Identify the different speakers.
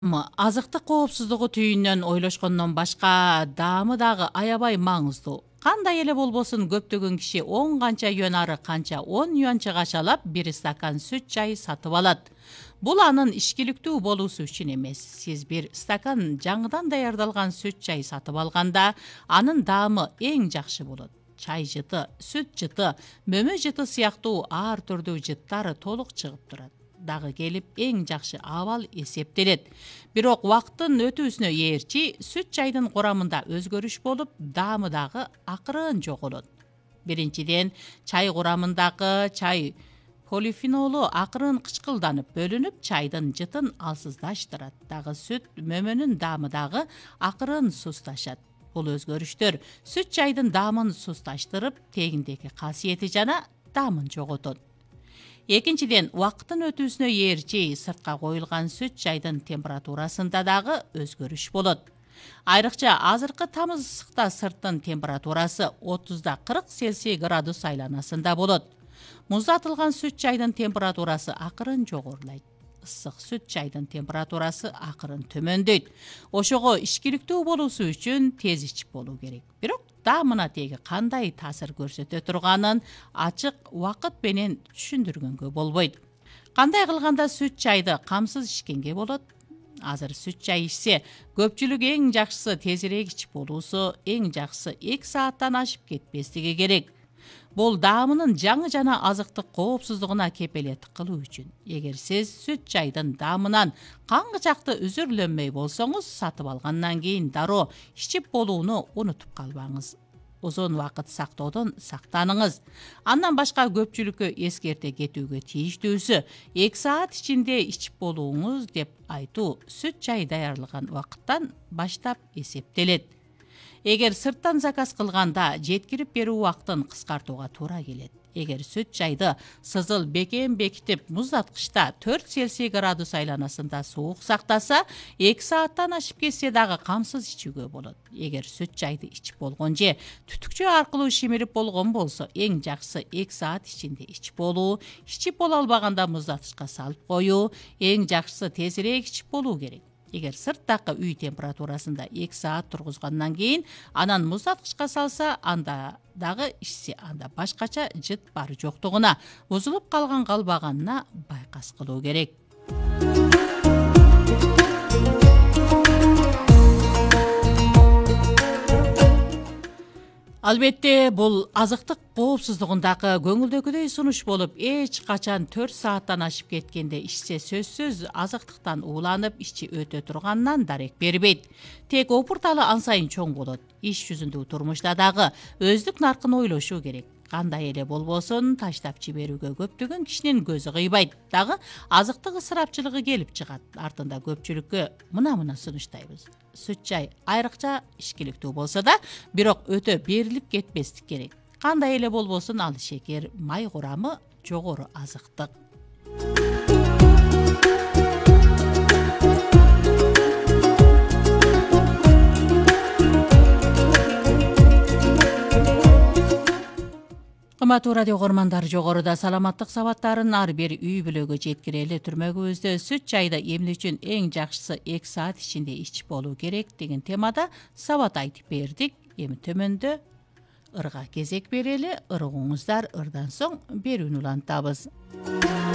Speaker 1: Азыктык коопсуздугу түйүнөн ойлошкондон башка даамы дагы аябай маңыздуу. Кандай эле болбосун көптөгөн киши 10 канча юан ары канча 10 юан чыгашалап бир стакан сүт чай сатып алат. Бул анын ишкиликтүү болуусу үчүн эмес. Сиз бир стакан жаңыдан даярдалган сүт чай сатып алганда анын даамы эң жакшы болот. Чай жыты, сүт жыты, мөмө жыты сыяктуу ар түрдүү жыттар толук чыгып турат. Дагы келип эң жакшы абал эсептелет. Бирок убакыттын өтүүсүнө ээрчи сүт чайдын курамында өзгөрүш болуп, даамы дагы акырын жоголот. Биринчиден, чай курамындагы чай полифенолу акырын кычкылданып бөлүнүп, чайдын жытын алсыздаштырат. Дагы сүт мөмөнүн даамы дагы акырын сусташат. Бул өзгөрүштөр сүт чайдын даамын сусташтырып, тегиндеги касиети жана даамын жоготот. Экинчиден, убакыттын өтүүсүнө ээрчи сыртка коюлган сүт чайдын температурасында дагы өзгөрүш болот. Айрыкча азыркы тамыз ысыкта сырттын температурасы 30-40 Цельсий градус айланасында болот. Муздатылган сүт чайдын температурасы акырын жогорулайт. Ысык сүт чайдын температурасы акырын төмөндөйт. Ошого ишкиликтүү болуусу үчүн тез ичип болуу керек. Бирок даамына теги кандай таасир көрсөтө турганын ачык убакыт менен түшүндүргөнгө болбойт. Кандай кылганда сүт чайды камсыз ичкенге болот? Азыр сүт чай ичсе, көпчүлүк эң жакшысы тезирээк ичип болуусу, эң жакшысы 2 сааттан ашып кетпестиги керек. Бул даамынын жаңы жана азыктык коопсуздугуна кепелет кылуу үчүн. Эгер сиз сүт чайдын даамынан каңгычакты үзүрлөнмөй болсоңуз, сатып алгандан кийин дароо ичип болууну унутуп калбаңыз. Узун убакыт сактоодон сактаныңыз. Андан башка көпчүлүккө эскерте кетүүгө тийиштүүсү 2 саат ичинде ичип болууңуз деп айтуу сүт чай даярлаган убакыттан баштап эсептелет. Эгер сырттан заказ кылганда жеткирип берүү убактын кыскартууга туура келет. Эгер сүт чайды сызыл бекем бекитип муздаткычта 4 Цельсий градус айланасында суук сактаса, 2 сааттан ашып кетсе дагы камсыз ичүүгө болот. Эгер сүт чайды ичип болгон же түтүкчө аркылуу шимирип болгон болсо, эң жакшысы 2 саат ичинде ичип болуу, ичип боло албаганда муздаткычка салып коюу, эң жакшысы тезирээк ичип болуу керек. Эгер сырттагы үй температурасында 2 саат тургузгандан кийин анан муздаткычка салса, анда дагы ичсе, анда башкача жыт бар жоктугуна, бузулуп калган калбаганына байкас кылуу керек. Албетте, бул азыктык коопсуздугундагы көңүлдөгүдөй сунуш болуп, эч качан 4 сааттан ашып кеткенде ичсе сөзсүз азыктыктан ууланып, ичи өтө турганынан дарек бербейт. Тек опурталы ан сайын чоң болот. Иш жүзүндүү турмушта дагы өздүк наркын ойлошуу керек. Кандай эле болбосун таштап жиберүүгө көптөгөн кишинин көзү кыйбайт. Дагы азыктык ысырапчылыгы келип чыгат. Артында көпчүлүккө мына сунуштайбыз. Сүт чай айрыкча ишкиликтүү болсо да, бирок өтө берилип кетпестик керек. Кандай эле болбосун ал шекер, май курамы жогору азыктык. Кымбаттуу радио көрмандар, жогоруда саламаттык сабаттарын ар бир үй бүлөгө жеткирели түрмөгүбүздө сүт чайды эмне үчүн эң жакшысы 2 саат ичинде ичип болуу керек деген темада сабат айтып бердик. Эми төмөндө ырга кезек берели, ыргуңуздар, ырдан соң берүүнү улантабыз.